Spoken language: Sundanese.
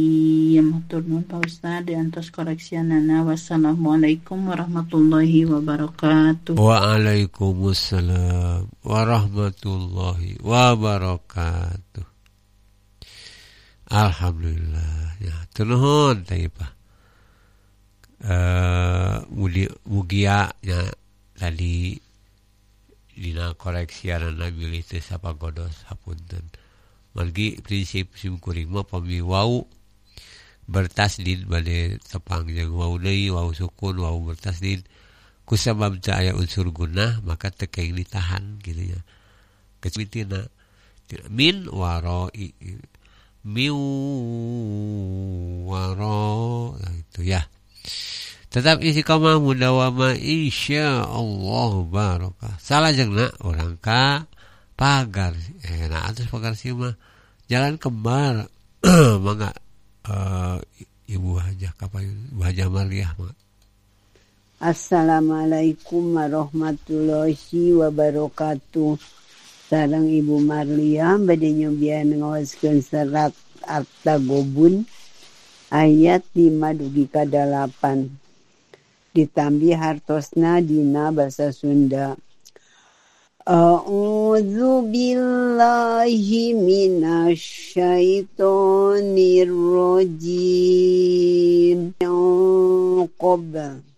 Matur nuwun Pak Ustaz diantos koreksianana. Wassalamualaikum warahmatullahi wabarakatuh. Waalaikumsalam warahmatullahi wabarakatuh. Alhamdulillah. Ya, nuhun teh Pak. Mugia nya tadi dina koreksianana bilih teh sapagodos hapunten. Margi prinsip sim kuring mah pami wau bertasdid bade tepang jeung wau deui wau sukun wau bertasdid ku sabab teu aya unsur gunnah maka teu kenging ditahan kitu nya. Kecuitina min waroi miu waro itu ya. Tetap istiqomah mudawama insyaallah barokah. Salajengna urang ka pagar nah atus pagar sih mah jalan kembar mangga Ibu Hajah Kapayun, Ibu Hajah Marliah. Assalamualaikum warahmatullahi wabarakatuh. Sareng Ibu Marliah bade nyobian ngaoskeun serat Arta Gobun ayat 5 dugi ka 8. Ditambi hartosna dina basa Sunda. A'udzu billahi minasyaitonir rajim. Qabla